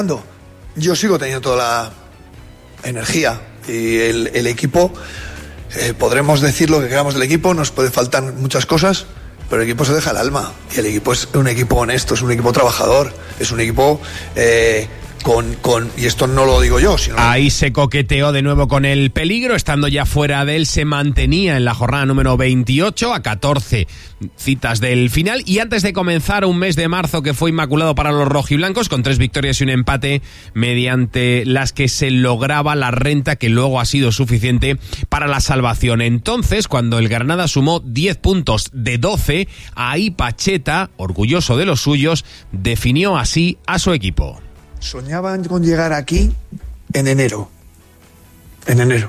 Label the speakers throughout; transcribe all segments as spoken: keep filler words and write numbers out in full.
Speaker 1: Yo sigo teniendo toda la energía y el, el equipo, eh, podremos decir lo que queramos del equipo, nos puede faltar muchas cosas, pero el equipo se deja el alma y el equipo es un equipo honesto, es un equipo trabajador, es un equipo eh, con, con, y esto no lo digo yo, sino...
Speaker 2: Ahí se coqueteó de nuevo con el peligro, estando ya fuera de él, se mantenía en la jornada número veintiocho a catorce citas del final, y antes de comenzar un mes de marzo que fue inmaculado para los rojiblancos, con tres victorias y un empate, mediante las que se lograba la renta que luego ha sido suficiente para la salvación. Entonces, cuando el Granada sumó diez puntos de doce, ahí Pacheta, orgulloso de los suyos, definió así a su equipo.
Speaker 1: Soñaban con llegar aquí en enero. En enero.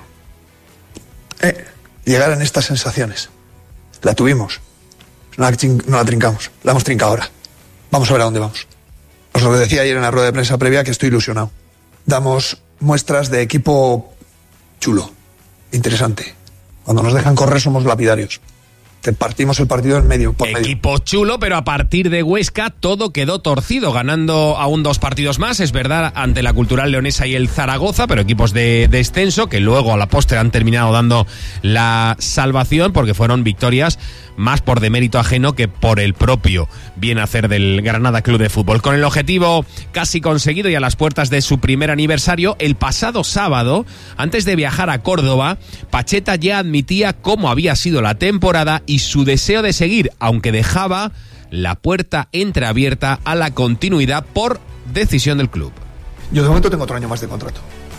Speaker 1: Eh, llegar en estas sensaciones. La tuvimos. No la, no la trincamos. La hemos trincado ahora. Vamos a ver a dónde vamos. Os lo decía ayer en la rueda de prensa previa que estoy ilusionado. Damos muestras de equipo chulo, interesante. Cuando nos dejan correr somos lapidarios. Te partimos el partido en medio, por
Speaker 2: Equipo
Speaker 1: medio.
Speaker 2: chulo, pero a partir de Huesca todo quedó torcido, ganando aún dos partidos más, es verdad, ante la Cultural Leonesa y el Zaragoza, pero equipos de descenso que luego a la postre han terminado dando la salvación porque fueron victorias más por demérito ajeno que por el propio bien hacer del Granada Club de Fútbol. Con el objetivo casi conseguido y a las puertas de su primer aniversario, el pasado sábado, antes de viajar a Córdoba, Pacheta ya admitía cómo había sido la temporada y su deseo de seguir, aunque dejaba la puerta entreabierta a la continuidad por decisión del club.
Speaker 1: Yo de momento tengo otro año más de contrato.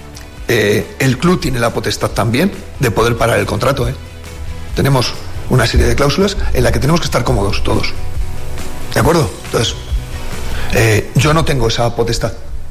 Speaker 1: Eh, el club tiene la potestad también de poder parar el contrato. ¿eh? Tenemos una serie de cláusulas en la que tenemos que estar cómodos todos. ¿De acuerdo? Entonces, eh, yo no tengo esa potestad.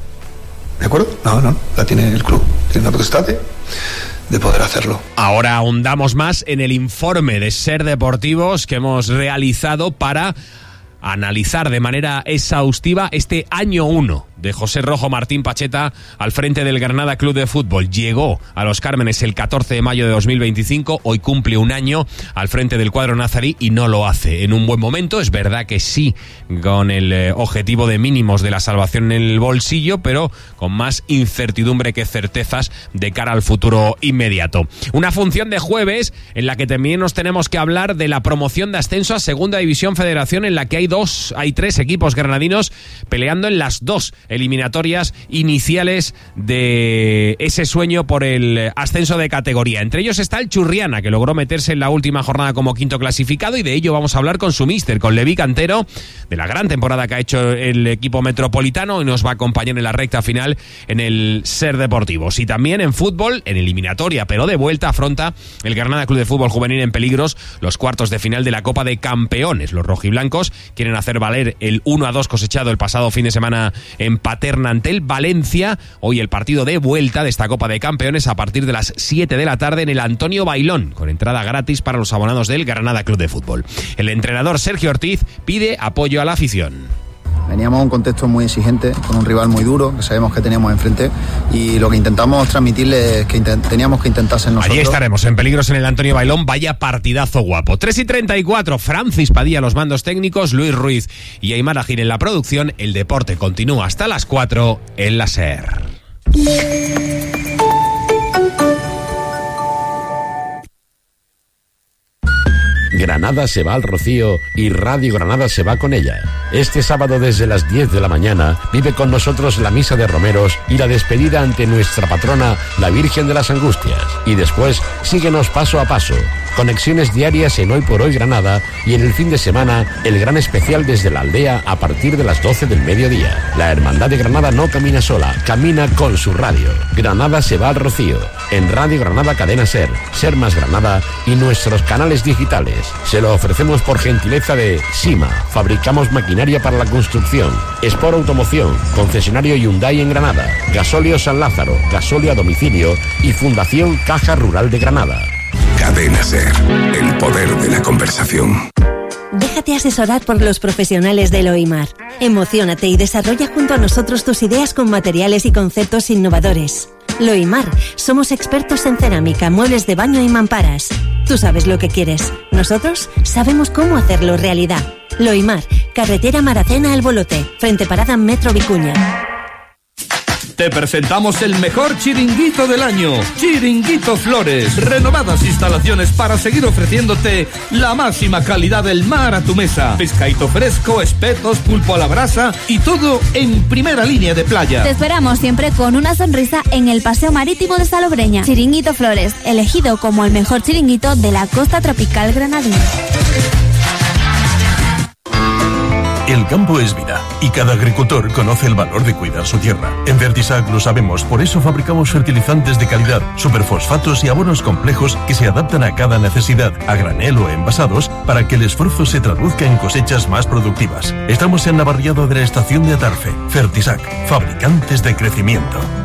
Speaker 1: ¿De acuerdo? No, no, la tiene el club. Tiene la potestad de, de poder hacerlo.
Speaker 2: Ahora ahondamos más en el informe de Ser Deportivos que hemos realizado para analizar de manera exhaustiva este año uno de José Rojo Martín Pacheta al frente del Granada Club de Fútbol. Llegó a Los Cármenes el catorce de mayo de dos mil veinticinco, hoy cumple un año al frente del cuadro nazarí y no lo hace en un buen momento. Es verdad que sí, con el eh, objetivo de mínimos de la salvación en el bolsillo, pero con más incertidumbre que certezas de cara al futuro inmediato. Una función de jueves en la que también nos tenemos que hablar de la promoción de ascenso a Segunda División Federación, en la que hay dos, hay tres equipos granadinos peleando en las dos eliminatorias iniciales de ese sueño por el ascenso de categoría. Entre ellos está el Churriana, que logró meterse en la última jornada como quinto clasificado, y de ello vamos a hablar con su míster, con Levi Cantero, de la gran temporada que ha hecho el equipo metropolitano, y nos va a acompañar en la recta final en el Ser Deportivos. Y también en fútbol, en eliminatoria, pero de vuelta, afronta el Granada Club de Fútbol Juvenil en peligros los cuartos de final de la Copa de Campeones. Los rojiblancos quieren hacer valer el uno a dos cosechado el pasado fin de semana en Paterna ante el Valencia. Hoy el partido de vuelta de esta Copa de Campeones a partir de las siete de la tarde en el Antonio Bailón, con entrada gratis para los abonados del Granada Club de Fútbol. El entrenador Sergio Ortiz pide apoyo a la afición.
Speaker 3: Veníamos a un contexto muy exigente, con un rival muy duro, que sabemos que teníamos enfrente, y lo que intentamos transmitirle es que intent- teníamos que intentar ser nosotros.
Speaker 2: Allí estaremos, en peligros en el Antonio Bailón. Vaya partidazo guapo. tres y treinta y cuatro, Francis Padilla los mandos técnicos, Luis Ruiz y Aymar Agir en la producción. El deporte continúa hasta las cuatro en la SER.
Speaker 4: Granada se va al Rocío y Radio Granada se va con ella. Este sábado desde las diez de la mañana vive con nosotros la misa de romeros y la despedida ante nuestra patrona, la Virgen de las Angustias. Y después síguenos paso a paso. Conexiones diarias en Hoy por Hoy Granada, y en el fin de semana el gran especial desde la aldea a partir de las doce del mediodía. La Hermandad de Granada no camina sola, camina con su radio. Granada se va al Rocío, en Radio Granada Cadena Ser, Ser Más Granada y nuestros canales digitales. Se lo ofrecemos por gentileza de Sima, fabricamos maquinaria para la construcción, Sport Automoción, concesionario Hyundai en Granada, Gasóleo San Lázaro, gasóleo a domicilio y Fundación Caja Rural de Granada.
Speaker 5: Cadena Ser, el poder de la conversación.
Speaker 6: Déjate asesorar por los profesionales de Loimar. Emociónate y desarrolla junto a nosotros tus ideas con materiales y conceptos innovadores. Loimar, somos expertos en cerámica, muebles de baño y mamparas. Tú sabes lo que quieres. Nosotros sabemos cómo hacerlo realidad. Loimar, carretera Maracena El Bolote, frente parada Metro Vicuña.
Speaker 7: Te presentamos el mejor chiringuito del año, Chiringuito Flores. Renovadas instalaciones para seguir ofreciéndote la máxima calidad del mar a tu mesa. Pescadito fresco, espetos, pulpo a la brasa y todo en primera línea de playa.
Speaker 8: Te esperamos siempre con una sonrisa en el Paseo Marítimo de Salobreña. Chiringuito Flores, elegido como el mejor chiringuito de la costa tropical granadina.
Speaker 9: El campo es vida y cada agricultor conoce el valor de cuidar su tierra. En Fertisac lo sabemos, por eso fabricamos fertilizantes de calidad, superfosfatos y abonos complejos que se adaptan a cada necesidad, a granel o envasados, para que el esfuerzo se traduzca en cosechas más productivas. Estamos en Navarriado de la estación de Atarfe. Fertisac, fabricantes de crecimiento.